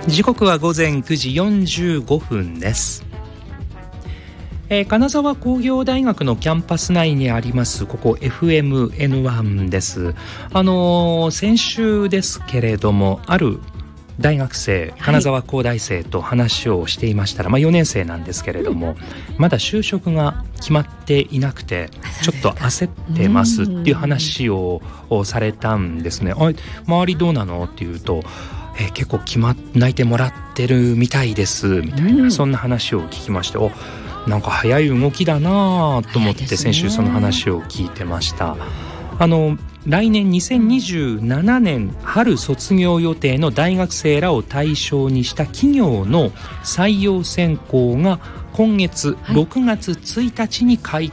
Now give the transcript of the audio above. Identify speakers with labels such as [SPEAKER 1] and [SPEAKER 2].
[SPEAKER 1] 時刻は午前9時45分です。金沢工業大学のキャンパス内にありますここ FMN1 です。先週ですけれども、ある大学生、金沢工大生と話をしていましたら、4年生なんですけれども、まだ就職が決まっていなくてちょっと焦ってますっていう話をされたんですね。周りどうなのっていうと、結構泣いてもらってるみたいですみたいな、そんな話を聞きまして、なんか早い動きだなと思って先週その話を聞いてました。来年2027年春卒業予定の大学生らを対象にした企業の採用選考が今月6月1日に開